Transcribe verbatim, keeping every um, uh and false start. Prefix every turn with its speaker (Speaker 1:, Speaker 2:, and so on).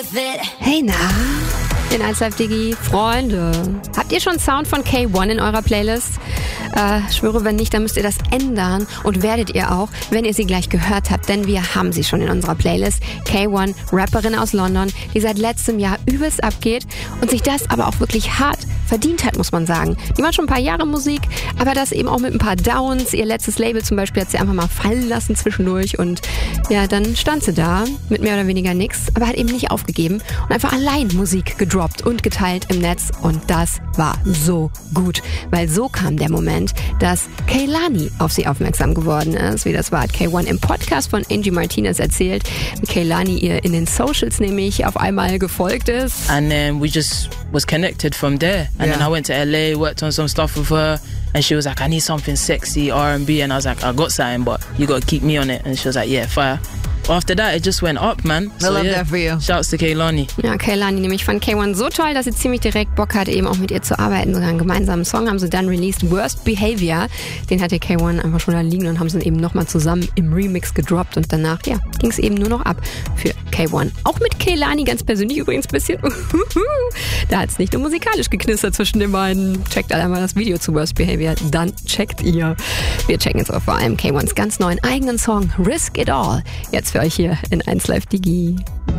Speaker 1: Hey, na? In eins Live Digi, Freunde. Habt ihr schon Sound von K eins in eurer Playlist? Äh, schwöre, wenn nicht, dann müsst ihr das ändern und werdet ihr auch, wenn ihr sie gleich gehört habt, denn wir haben sie schon in unserer Playlist. K eins, Rapperin aus London, die seit letztem Jahr übelst abgeht und sich das aber auch wirklich hart verdient hat, muss man sagen. Die macht schon ein paar Jahre Musik, aber das eben auch mit ein paar Downs. Ihr letztes Label zum Beispiel hat sie einfach mal fallen lassen zwischendurch und ja, dann stand sie da mit mehr oder weniger nix, aber hat eben nicht aufgegeben und einfach allein Musik gedroppt und geteilt im Netz und das war so gut, weil so kam der Moment, dass Kehlani auf sie aufmerksam geworden ist. Wie das war, hat K eins im Podcast von Angie Martinez erzählt, wie Kehlani ihr in den Socials nämlich auf einmal gefolgt ist.
Speaker 2: And then we just was connected from there. And
Speaker 1: Yeah.
Speaker 2: then I went to L A, worked on some stuff with her. And she was like, I need something sexy, R and B. And I was like, I got something, but you got to keep me on it. And she was like, yeah, fire. After that, it just went up, man.
Speaker 3: I love that for you.
Speaker 2: Shouts to Kehlani.
Speaker 1: Ja, Kehlani nämlich fand K eins so toll, dass sie ziemlich direkt Bock hatte, eben auch mit ihr zu arbeiten. Sogar einen gemeinsamen Song haben sie dann released, Worst Behavior. Den hatte K eins einfach schon da liegen und haben sie eben nochmal zusammen im Remix gedroppt. Und danach, ja, ging es eben nur noch ab für K eins. Auch mit Kehlani ganz persönlich übrigens ein bisschen. Da hat es nicht nur musikalisch geknistert zwischen den beiden. Checkt alle mal das Video zu Worst Behavior, dann checkt ihr. Wir checken jetzt auch vor allem K eins ganz neuen eigenen Song Risk It All. Jetzt für euch hier in eins Live Digi.